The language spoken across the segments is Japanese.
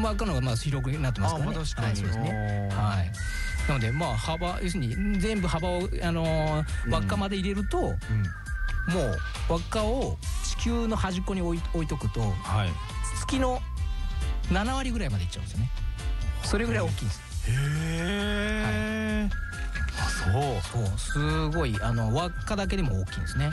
輪っかの方が広くなってますからね。 確かに。 そうですね。はい。なので幅、要するに全部幅を輪っかまで入れると、もう輪っかを地球の端っこに置いとくと、月の7割ぐらいまでいっちゃうんですよね。それぐらい大きいんです。 へえ。 そう、すごい輪っかだけでも大きいんですね。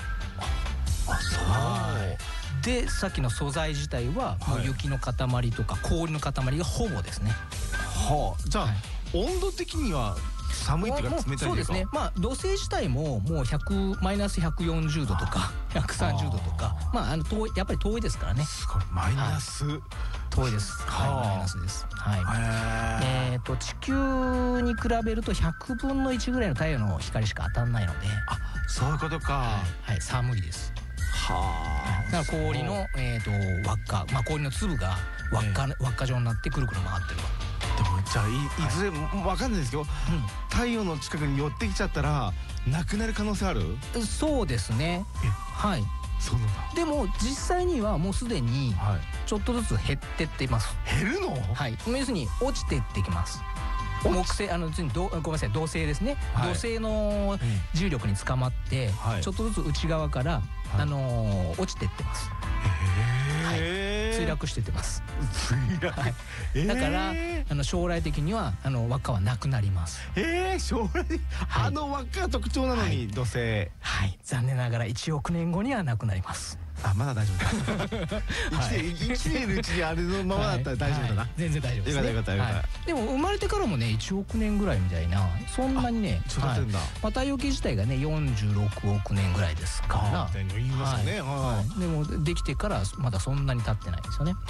でさっきの素材自体はもう雪の塊とか氷の塊がほぼですね。 じゃあ温度的には寒いっていうか冷たいというか。 そうですね。土星自体ももうマイナス140度とか130度とか、やっぱり遠いですからね。 すごい。マイナス。 遠いです。マイナスです。地球に比べると100分の1ぐらいの太陽の光しか当たらないので。 そういうことか。 寒いです。だから氷の輪っか、氷の粒が輪っか状になってくるくる回ってるわ。 でもじゃあいずれわかんないですけど、太陽の近くに寄ってきちゃったらなくなる可能性ある？ そうですね。はい。 そうなんだ。 でも実際にはもうすでにちょっとずつ減ってっています。 減るの？ はい。要するに落ちてってきます。木星ごめんなさい、土星ですね。土星の重力に捕まってちょっとずつ内側から落ちてってます。墜落してってます。だから将来的には輪っかはなくなります。 将来輪っかが特徴なのに土星。 残念ながら1億年後にはなくなります。 まだ大丈夫だ。生きているうちにあれのままだったら大丈夫だな。 全然大丈夫ですね。 よかったよかった。 でも生まれてからもね1億年ぐらいみたいな、そんなにね。太陽系自体がね46億年ぐらいですから。 言いますよね。 でもできてからまだそんなに経ってないですよね。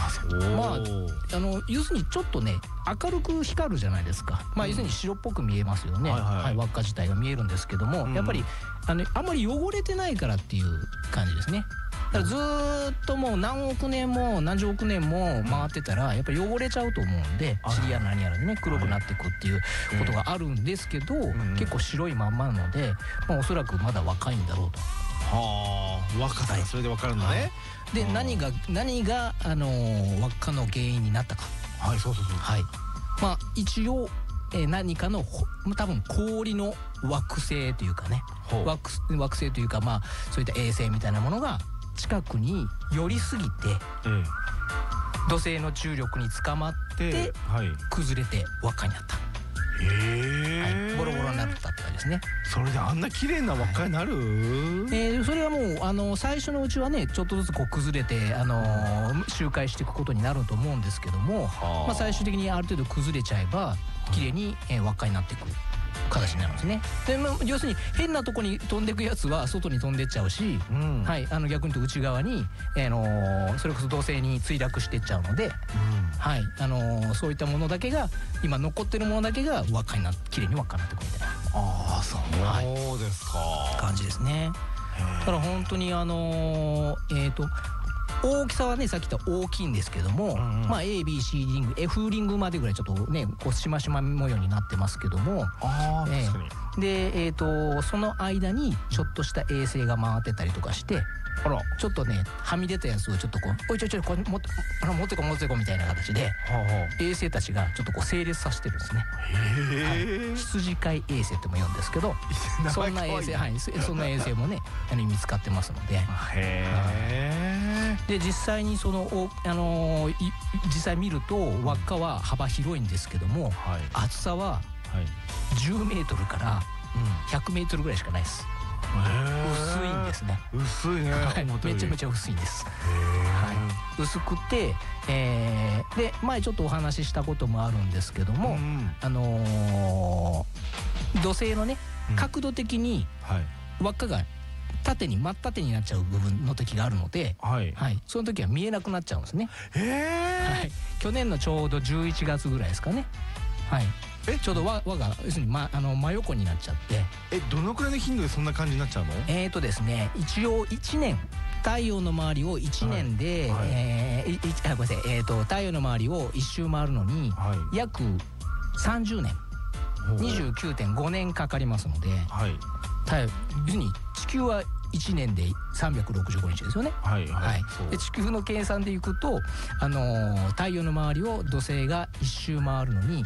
要するにちょっとね明るく光るじゃないですか。要するに白っぽく見えますよね。輪っか自体が見えるんですけども、やっぱりあんまり汚れてないからっていう感じですね。だからずーっともう何億年も何十億年も回ってたらやっぱり汚れちゃうと思うんで、塵や何やらでね黒くなっていくっていうことがあるんですけど、結構白いまんまなので、おそらくまだ若いんだろうと。 若さがそれで分かるんだね。 で何が輪っかの原因になったか。一応何かの多分氷の惑星というかね、惑星というかそういった衛星みたいなものが近くに寄りすぎて土星の重力に捕まって崩れて輪っかになった。ボロボロになったって感じですね。 それであんな綺麗な輪っかになる？ それはもう最初のうちはねちょっとずつ崩れて周回していくことになると思うんですけども、最終的にある程度崩れちゃえば綺麗に輪っかになっていく形になるんですね。で要するに変なとこに飛んでいくやつは外に飛んでっちゃうし、逆に言うと内側にそれこそ土星に墜落してっちゃうので、そういったものだけが今残ってるものだけが綺麗に輪っかになっていくみたいな。 そうですか。 感じですね。だから本当に大きさはねさっき言った大きいんですけども、ABC リング F リングまでぐらいちょっとねしましま模様になってますけども、でその間にちょっとした衛星が回ってたりとかして、ちょっとねはみ出たやつをちょっとおいちょこれ持ってこみたいな形で衛星たちがちょっと整列させてるんですね。羊飼い衛星っても言うんですけど、そんな衛星その衛星もね見つかってますので。で実際に実際見ると輪っかは幅広いんですけども、厚さは10メートルから100メートルぐらいしかないです。薄いんですね。 薄いね。 めちゃめちゃ薄いんです。薄くてで前ちょっとお話ししたこともあるんですけども、土星のね角度的に輪っかが真っ縦になっちゃう部分の時があるので、その時は見えなくなっちゃうんですね。去年のちょうど11月ぐらいですかね。ちょうど輪が要するに真横になっちゃって。 どのくらいの頻度でそんな感じになっちゃうの？ ですね一応1年太陽の周りを1年でごめんなさい太陽の周りを1周回るのに約30年 29.5 年かかりますので、要するに地球は 1年で365日ですよね。で地球の計算でいくと、太陽の周りを土星が1周回るのに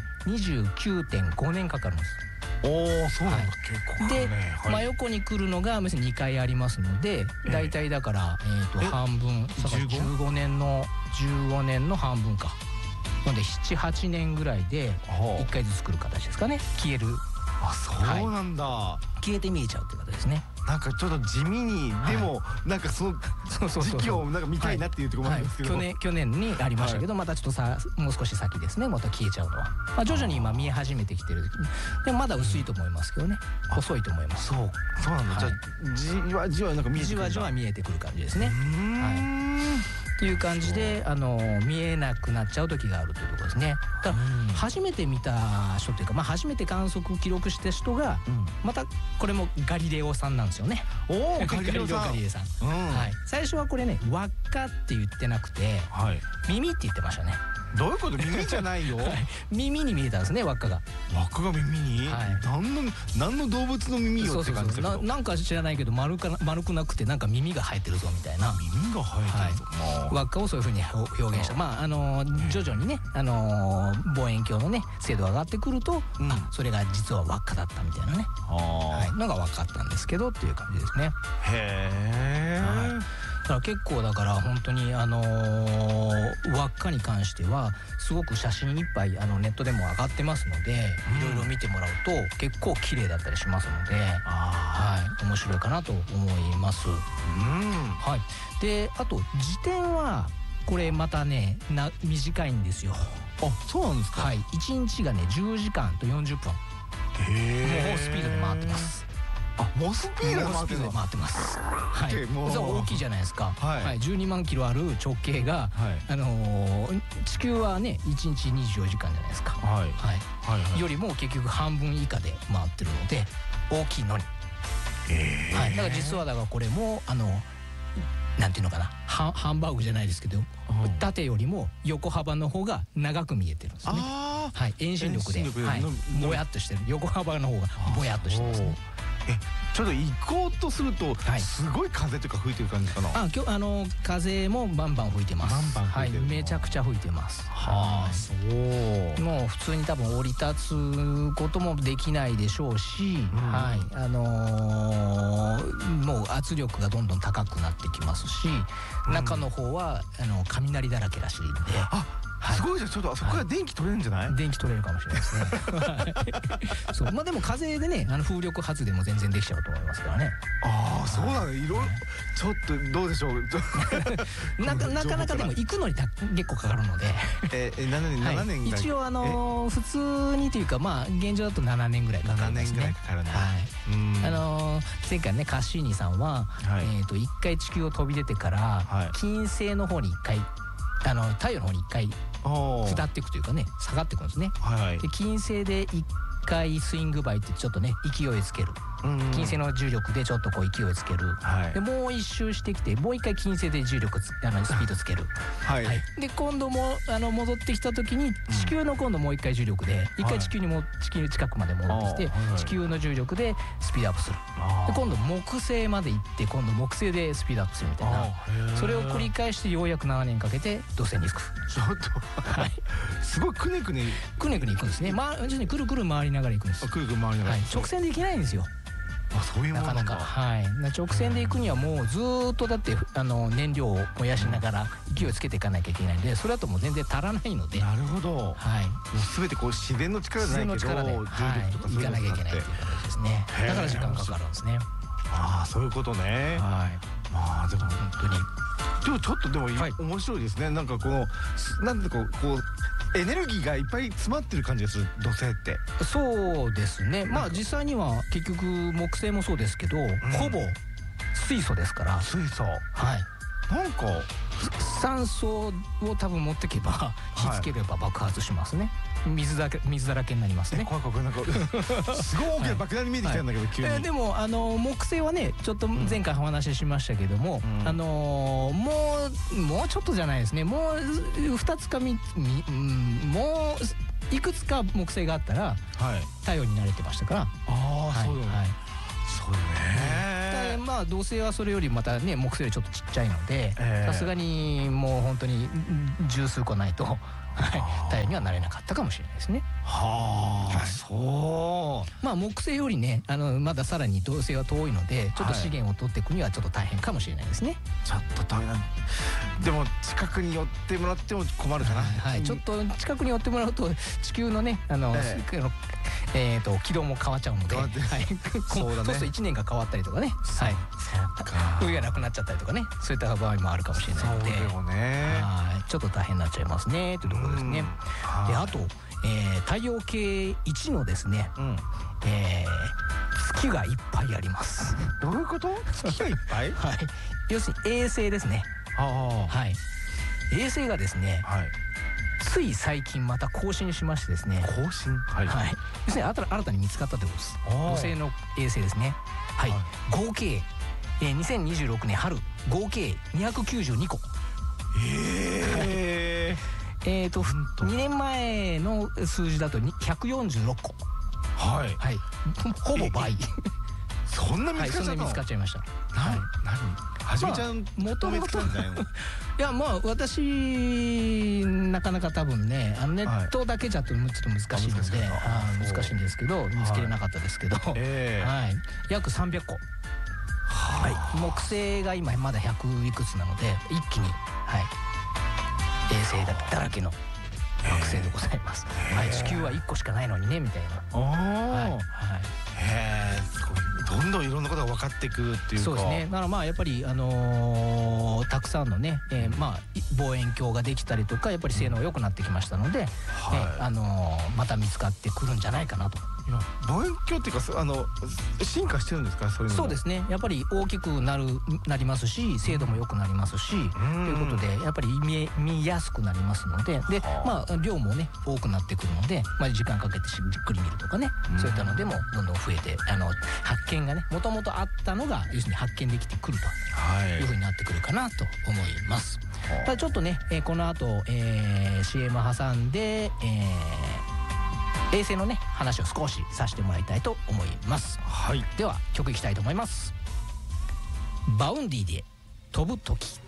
29.5 年かかるんです。 おお、そうなんだ、結構かかるね。 で、真横に来るのが2回ありますので、大体だから半分、15年の半分か。なので7、8年ぐらいで1回ずつ来る形ですかね。消える。 あ、そうなんだ。 消えて見えちゃうって形ですね。 なんかちょっと地味に、でもなんかその時期をなんか見たいなっていうところもあるんですけど、 去年にありましたけど、またちょっともう少し先ですね、また消えちゃうのは。徐々に今見え始めてきてる。でもまだ薄いと思いますけどね、細いと思います。 そうなんだ。じゃあじわじわなんか見えてくるんだ。 じわじわ見えてくる感じですね。っていう感じで見えなくなっちゃう時があるというところですね。だから初めて見た人というか、初めて観測記録した人が、またこれもガリレオさんなんですよね。 おお、ガリレオさん。 最初はこれね、輪っかって言ってなくて、耳って言ってましたね。 どういうこと？耳じゃないよ。 耳に見えたんですね、輪っかが。 輪っかが耳に？何の動物の耳よって感じですけど。 なんか知らないけど丸くなくて、なんか耳が生えてるぞみたいな。 耳が生えてるぞ。 輪っかをそういうふうに表現した。徐々にね、望遠鏡のね精度が上がってくると、それが実は輪っかだったみたいなね、のが分かったんですけどっていう感じですね。 へえ。 だから結構だから本当に輪っかに関してはすごく写真いっぱいネットでも上がってますので、いろいろ見てもらうと結構綺麗だったりしますので、面白いかなと思います。で、あと時点はこれまたね短いんですよ。 あ、そうなんですか。 1日がね10時間と40分。もうスピードで回ってます。 もうスピードで回ってます。大きいじゃないですか。12万キロある直径が、地球はね1日24時間じゃないですか。よりも結局半分以下で回ってるので大きいのに。だから実はこれもなんていうのかな、ハンバーグじゃないですけど、縦よりも横幅の方が長く見えてるんですね。遠心力でぼやっとしてる。横幅の方がぼやっとしてますね。 ちょっと行こうとするとすごい風とか吹いてる感じかな。 風もバンバン吹いてます。めちゃくちゃ吹いてます。もう普通に多分降り立つこともできないでしょうし、もう圧力がどんどん高くなってきますし、中の方は雷だらけらしいんで。 すごいじゃん。ちょっとそこから電気取れるんじゃない？ 電気取れるかもしれないですね。でも風でね、風力発電も全然できちゃうと思いますからね。 そうなの。いろいろちょっとどうでしょう。 なかなかでも行くのに結構かかるので。 7年一応普通にというか現状だと7年ぐらいかかるんですね。前回ねカッシーニさんは1回地球を飛び出てから金星の方に1回太陽の方に1回下っていくというかね、下がっていくんですね。で金星で1回スイングバイってちょっとね勢いつける。金星の重力でちょっとこう勢いつける。でもう一周してきてもう一回金星で重力スピードつける。で今度も戻ってきた時に地球の今度もう一回重力で一回地球近くまで戻ってきて地球の重力でスピードアップする。で今度木星まで行って今度木星でスピードアップするみたいな、それを繰り返してようやく7年かけて土星に行く。 ちょっとすごいくねくね行くんですね。くるくる回りながら行くんです。直線で行けないんですよ。 そういうものなんだ。 なかなか直線で行くにはもうずっとだって燃料を燃やしながら勢いつけていかなきゃいけないので、それだともう全然足らないので。 なるほど。もう全て自然の力じゃないけど重力とか行かなきゃいけないっていう形ですね。だから時間かかるんですね。 そういうことね。でも本当にちょっとでも面白いですね。なんかなんてこうエネルギーがいっぱい詰まってる感じがする、土星って。 そうですね。実際には結局木星もそうですけど、ほぼ水素ですから。 水素。なんか酸素を多分持ってけば火つければ爆発しますね。水だらけになりますね。 怖い怖い。なんかすごい大きな爆弾に見えてきたんだけど急に。 でも木星はねちょっと前回お話ししましたけども、もうちょっとじゃないですね。もう2つか3つもういくつか木星があったら太陽に慣れてましたから。 そうよね。 でまあ土星はそれよりまたね木星よりちょっとちっちゃいので、さすがにもう本当に十数個ないと太陽にはなれなかったかもしれないですね。 はあ、そう。 まあ木星よりねまださらに土星は遠いので、ちょっと資源を取っていくにはちょっと大変かもしれないですね。 ちょっと大変。でも近くに寄ってもらっても困るかな。 はい、ちょっと近くに寄ってもらうと地球のね軌道も変わっちゃうので、そうすると1年が変わったりとかね、冬がなくなっちゃったりとかね、そういった場合もあるかもしれないので、ちょっと大変になっちゃいますねというところですね。であと太陽系1のですね、月がいっぱいあります。 どういうこと？月がいっぱい？ はい、要するに衛星ですね。はい、衛星がですね、つい最近また更新しましてですね。 更新？ はい。要するに新たに見つかったということです。土星の衛星ですね。はい。合計2026年春合計292個。2年前の数字だと146個。はい。ほぼ倍。 そんな見つかっちゃったの？ 見つかっちゃいました。 何？はじめちゃん元々いやまあ私なかなか多分ねネットだけじゃちょっと難しいので難しいんですけど見つけれなかったですけど、約300個。木星が今まだ100いくつなので一気に衛星がだらけの惑星でございます。地球は1個しかないのにねみたいな。 どんどんいろんなことが分かっていくっていうか。 そうですね。だからまあやっぱりたくさんのね望遠鏡ができたりとかやっぱり性能が良くなってきましたので、また見つかってくるんじゃないかなと。 望遠鏡っていうか進化してるんですか？ そうですね。やっぱり大きくなりますし精度も良くなりますしということでやっぱり見やすくなりますので、まあ量もね多くなってくるので、時間かけてじっくり見るとかね、そういったのでもどんどん増えて発見がねもともとあったのが要するに発見できてくるというふうになってくるかなと思います。ただちょっとねこの後CM 挟んで衛星のね話を少しさせてもらいたいと思います。では曲いきたいと思います。バウンディで飛ぶ時。